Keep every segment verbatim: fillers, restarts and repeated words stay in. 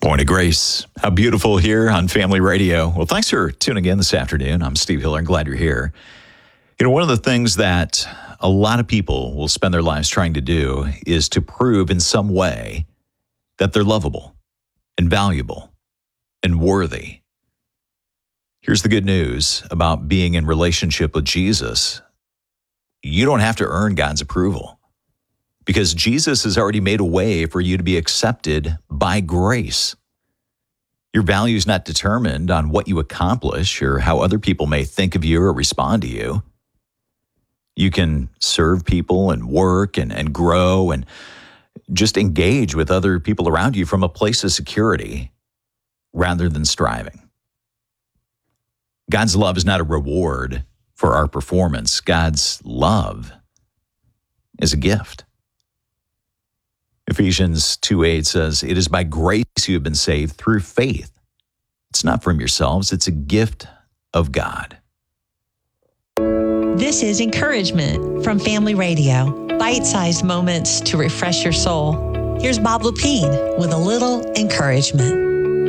Point of Grace. How beautiful here on Family Radio. Well, thanks for tuning in this afternoon. I'm Steve Hiller. I'm glad you're here. You know, one of the things that a lot of people will spend their lives trying to do is to prove in some way that they're lovable and valuable and worthy. Here's the good news about being in relationship with Jesus. You don't have to earn God's approval, because Jesus has already made a way for you to be accepted by grace. Your value is not determined on what you accomplish or how other people may think of you or respond to you. You can serve people and work and, and grow and just engage with other people around you from a place of security rather than striving. God's love is not a reward for our performance. God's love is a gift. Ephesians two eight says, "It is by grace you have been saved through faith. It's not from yourselves, it's a gift of God." This is Encouragement from Family Radio. Bite-sized moments to refresh your soul. Here's Bob Lepine with a little encouragement.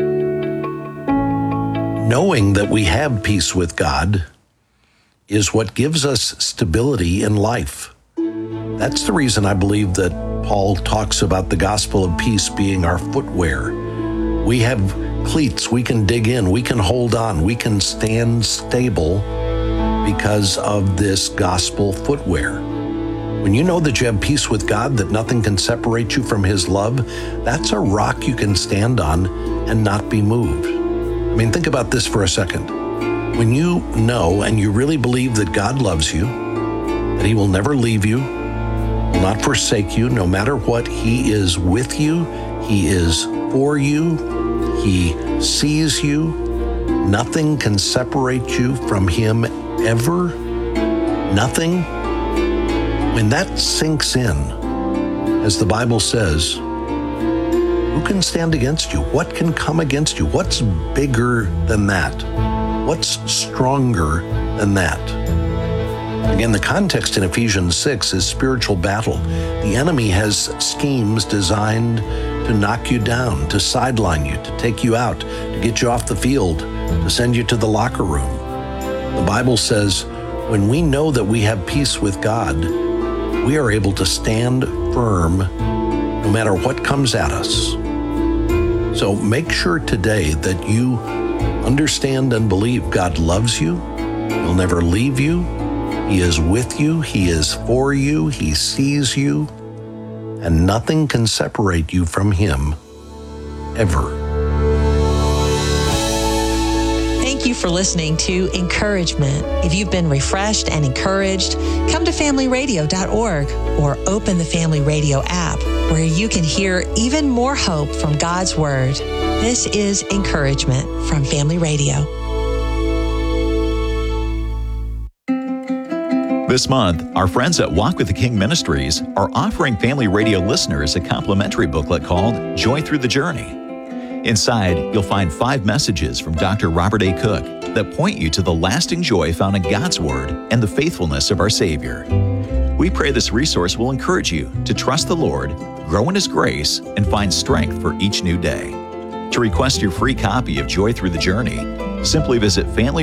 Knowing that we have peace with God is what gives us stability in life. That's the reason I believe that Paul talks about the gospel of peace being our footwear. We have cleats, we can dig in, we can hold on, we can stand stable because of this gospel footwear. When you know that you have peace with God, that nothing can separate you from His love, that's a rock you can stand on and not be moved. I mean, think about this for a second. When you know and you really believe that God loves you, that He will never leave you, will not forsake you, no matter what, He is with you, He is for you, He sees you, nothing can separate you from Him ever, nothing. When that sinks in, as the Bible says, who can stand against you? What can come against you? What's bigger than that? What's stronger than that? Again, the context in Ephesians six is spiritual battle. The enemy has schemes designed to knock you down, to sideline you, to take you out, to get you off the field, to send you to the locker room. The Bible says, when we know that we have peace with God, we are able to stand firm no matter what comes at us. So make sure today that you understand and believe God loves you. He'll never leave you. He is with you. He is for you. He sees you. And nothing can separate you from Him ever. Thank you for listening to Encouragement. If you've been refreshed and encouraged, come to family radio dot org or open the Family Radio app, where you can hear even more hope from God's Word. This is Encouragement from Family Radio. This month, our friends at Walk with the King Ministries are offering Family Radio listeners a complimentary booklet called Joy Through the Journey. Inside, you'll find five messages from Doctor Robert A. Cook that point you to the lasting joy found in God's Word and the faithfulness of our Savior. We pray this resource will encourage you to trust the Lord, grow in His grace, and find strength for each new day. To request your free copy of Joy Through the Journey, simply visit family